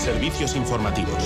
Servicios informativos.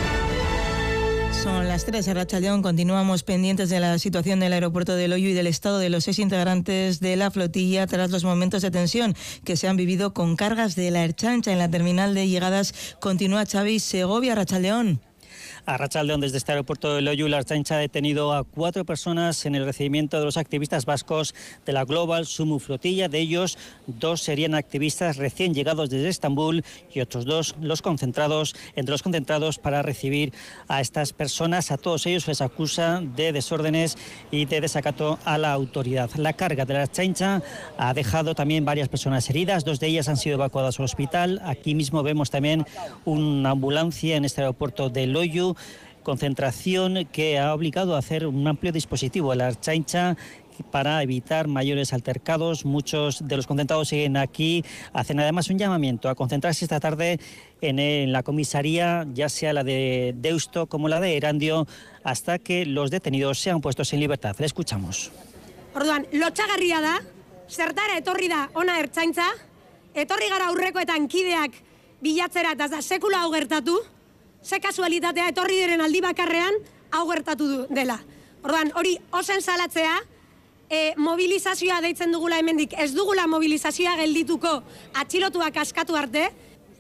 Son las 3, Arratsaldeon. Continuamos pendientes de la situación del aeropuerto de Loiu y del estado de los 6 integrantes de la flotilla tras los momentos de tensión que se han vivido con cargas de la Ertzaintza en la terminal de llegadas. Continúa Xavi Segovia. Arratsaldeon. Arratsaldeon, desde este aeropuerto de Loiu, la Ertzaintza ha detenido a 4 personas en el recibimiento de los activistas vascos de la Global Sumu Flotilla. De ellos, 2 serían activistas recién llegados desde Estambul y otros 2 entre los concentrados para recibir a estas personas. A todos ellos les acusa de desórdenes y de desacato a la autoridad. La carga de la Ertzaintza ha dejado también varias personas heridas. 2 de ellas han sido evacuadas al hospital. Aquí mismo vemos también una ambulancia en este aeropuerto de Loiu. Concentración que ha obligado a hacer un amplio dispositivo a la Ertzaintza para evitar mayores altercados. Muchos de los concentrados siguen aquí. Hacen además un llamamiento a concentrarse esta tarde en la comisaría, ya sea la de Deusto como la de Erandio, hasta que los detenidos sean puestos en libertad. Le escuchamos. Orduan, lotxagarria da, zertara etorri da ona Ertzaintza, etorri gara aurrekoetan kideak bilatzera eta da sekula hau gertatu. Ze kasualitatea etorri diren aldi bakarrean hau gertatu dela. Orduan, hori ozen salatzea, mobilizazioa deitzen dugula hemendik, ez dugula mobilizazioa geldituko atxilotuak askatu arte.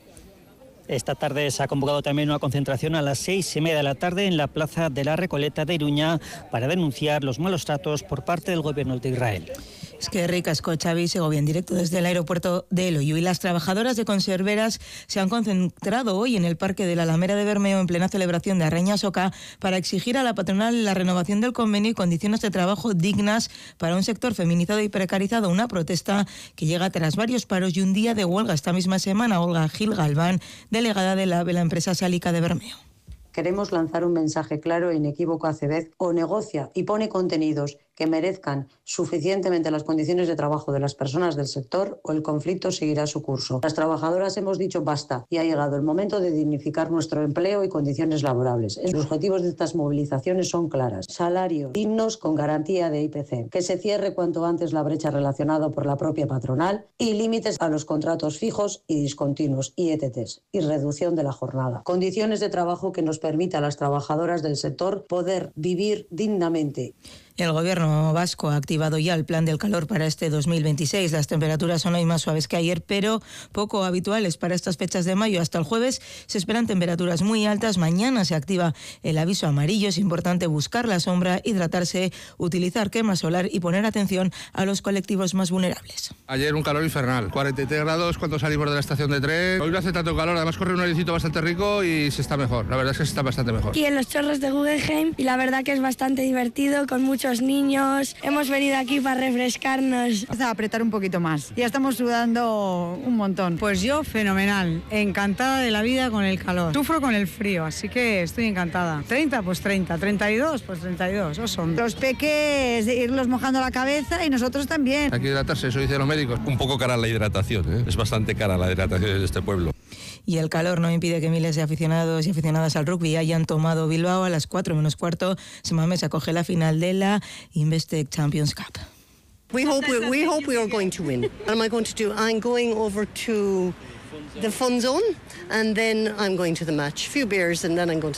Esta tarde se ha convocado también una concentración a las 6:30 de la tarde en la Plaza de la Recoleta de Iruña para denunciar los malos tratos por parte del gobierno de Israel. Es que ricasco, Xavi Segovia, en directo desde el aeropuerto de Loiu. Y las trabajadoras de conserveras se han concentrado hoy en el Parque de la Alameda de Bermeo en plena celebración de Arraña Soca para exigir a la patronal la renovación del convenio y condiciones de trabajo dignas para un sector feminizado y precarizado. Una protesta que llega tras varios paros y un día de huelga esta misma semana. Olga Gil Galván, delegada de la empresa Sálica de Bermeo. Queremos lanzar un mensaje claro e inequívoco a Cebez: o negocia y pone contenidos que merezcan suficientemente las condiciones de trabajo de las personas del sector, o el conflicto seguirá su curso. Las trabajadoras hemos dicho basta y ha llegado el momento de dignificar nuestro empleo y condiciones laborables. Los objetivos de estas movilizaciones son claras: salarios dignos con garantía de IPC, que se cierre cuanto antes la brecha relacionada por la propia patronal y límites a los contratos fijos y discontinuos, IETTs, y reducción de la jornada. Condiciones de trabajo que nos permita a las trabajadoras del sector poder vivir dignamente. El gobierno vasco ha activado ya el plan del calor para este 2026. Las temperaturas son hoy más suaves que ayer, pero poco habituales para estas fechas de mayo. Hasta el jueves se esperan temperaturas muy altas. Mañana se activa el aviso amarillo. Es importante buscar la sombra, hidratarse, utilizar crema solar y poner atención a los colectivos más vulnerables. Ayer un calor infernal, 43 grados cuando salimos de la estación de tren. Hoy no hace tanto calor, además corre un airecito bastante rico y se está mejor. La verdad es que se está bastante mejor. Aquí en los chorros de Guggenheim, y la verdad que es bastante divertido, con muchos niños. Hemos venido aquí para refrescarnos. Vamos a apretar un poquito más. Ya estamos sudando un montón. Pues yo fenomenal, encantada de la vida con el calor. Sufro con el frío, así que estoy encantada. 30, pues 30, 32, pues 32. Esos son. Los peques, irlos mojando la cabeza, y nosotros también. Hay que hidratarse, eso dicen los médicos. Un poco cara la hidratación, ¿eh? Es bastante cara la hidratación de este pueblo. Y el calor no impide que miles de aficionados y aficionadas al rugby hayan tomado Bilbao. A las 4 menos cuarto, Samamés acoge la final de la Investec Champions Cup. We hope we are going to win. What am I going to do? I'm going over to the fun zone, and then I'm going to the match. A few beers, and then I'm going to